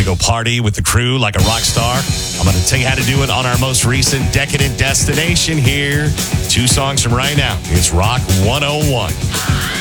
go party with the crew like a rock star? I'm going to tell you how to do it on our most recent Decadent Destination here. 2 songs from right now. It's Rock 101.